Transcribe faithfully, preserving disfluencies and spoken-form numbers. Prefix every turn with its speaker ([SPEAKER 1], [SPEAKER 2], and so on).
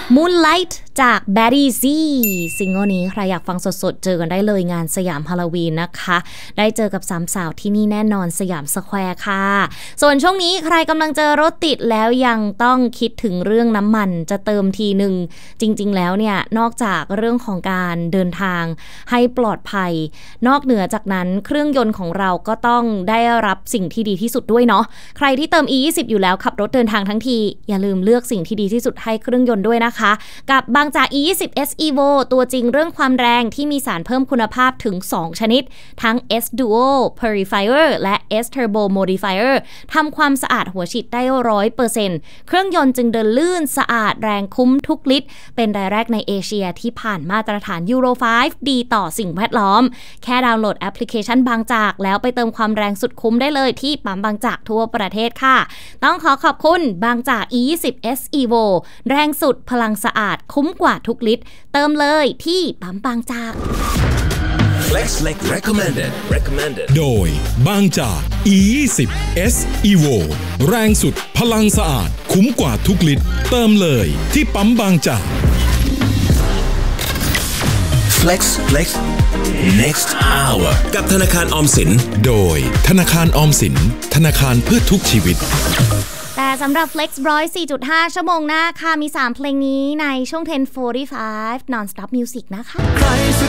[SPEAKER 1] Moonlight จาก Betty Z ซิงเกิลนี้ใครอยากฟังสดๆเจอกันได้เลยงานสยามฮาโลวีนนะคะได้เจอกับสามสาวที่นี่แน่นอนสยามสแควร์ค่ะส่วนช่วงนี้ใครกำลังเจอรถติดแล้วยังต้องคิดถึงเรื่องน้ำมันจะเติมทีหนึ่งจริงๆแล้วเนี่ยนอกจากเรื่องของการเดินทางให้ปลอดภัยนอกเหนือจากนั้นเครื่องยนต์ของเราก็ต้องได้รับสิ่งที่ดีที่สุดด้วยเนาะใครที่เติม อี ยี่สิบ อยู่แล้วขับรถเดินทางทั้งทีอย่าลืมเลือกสิ่งที่ดีที่สุดให้เครื่องยนต์ด้วยนะคะกับบางจาก อี ยี่สิบ เอส Evo ตัวจริงเรื่องความแรงที่มีสารเพิ่มคุณภาพถึงสองชนิดทั้ง S Duo Purifier และ S Turbo Modifier ทำความสะอาดหัวฉีดได้ หนึ่งร้อยเปอร์เซ็นต์ เครื่องยนต์จึงเดินลื่นสะอาดแรงคุ้มทุกลิตรเป็นรายแรกในเอเชียที่ผ่านมาตรฐาน ยูโร ไฟว์ ดีต่อสิ่งแวดล้อมแค่ดาวน์โหลดแอปพลิเคชันบางจากแล้วไปเติมความแรงสุดคุ้มได้เลยที่ปั๊มบางจากทั่วประเทศค่ะต้องขอขอบคุณบางจาก อี ยี่สิบ เอส Evo แรงสุดพลังสะอาดคุ้มกว่าทุกลิตรเติมเลยที่ปั๊มบางจาก
[SPEAKER 2] Flex Recommended Recommended
[SPEAKER 3] โดยบางจาก อี ยี่สิบ เอส Evo แรงสุดพลังสะอาดคุ้มกว่าทุกลิตรเติมเลยที่ปั๊มบางจาก
[SPEAKER 2] Flex Flex Next Hour กับธนาคารออมสิน
[SPEAKER 3] โดยธนาคารออมสินธนาคารเพื่อทุกชีวิต
[SPEAKER 1] แต่สำหรับ Flex หนึ่งร้อยสี่จุดห้า ชั่วโมงหน้าค่ะมีสามเพลงนี้ในช่วง สิบ สี่สิบห้า Non-Stop Music นะคะ